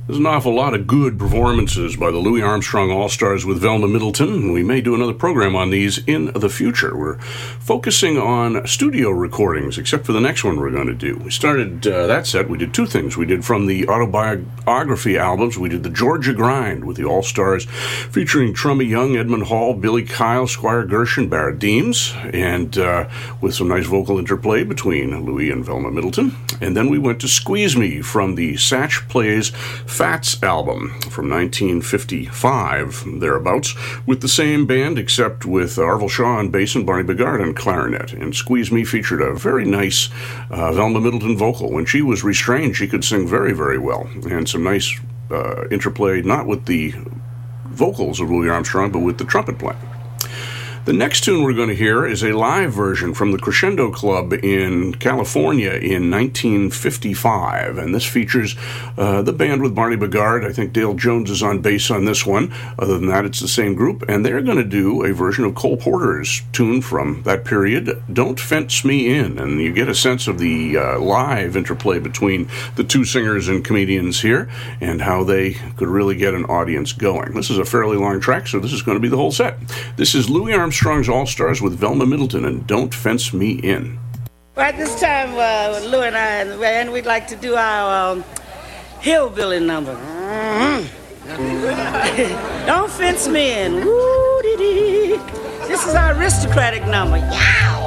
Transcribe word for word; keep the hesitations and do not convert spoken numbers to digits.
There's an awful lot of good performances by the Louis Armstrong All-Stars with Velma Middleton, and we may do another program on these in the future. We're focusing on studio recordings, except for the next one we're going to do. We started uh, that set, we did two things. We did from the autobiography albums, we did the Georgia Grind with the All-Stars, featuring Trummy Young, Edmund Hall, Billy Kyle, Squire Gershon, Barrett Deems, and uh, with some nice vocal interplay between Louis and Velma Middleton. And then we went to Squeeze Me from the Satch Plays Fats album from nineteen fifty-five, thereabouts, with the same band except with Arvell Shaw on bass and Barney Bigard on clarinet. And Squeeze Me featured a very nice uh, Velma Middleton vocal. When she was restrained, she could sing very, very well. And some nice uh, interplay, not with the vocals of Louis Armstrong, but with the trumpet playing. The next tune we're going to hear is a live version from the Crescendo Club in California in nineteen fifty-five, and this features uh, the band with Barney Bigard. I think Dale Jones is on bass on this one. Other than that, it's the same group, and they're going to do a version of Cole Porter's tune from that period, Don't Fence Me In, and you get a sense of the uh, live interplay between the two singers and comedians here and how they could really get an audience going. This is a fairly long track, so this is going to be the whole set. This is Louis Armstrong Armstrong's All-Stars with Velma Middleton and Don't Fence Me In. Well, at this time, uh, Lou and I and the band, we'd like to do our um, hillbilly number. Don't fence me in. Woo-dee-dee. This is our aristocratic number. Yow!